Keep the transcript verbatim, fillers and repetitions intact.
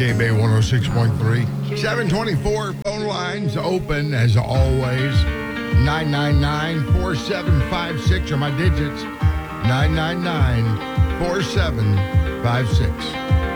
K B A one oh six point three. seven twenty-four, phone lines open as always. nine nine nine, four seven five six are my digits. nine nine nine, four seven five six.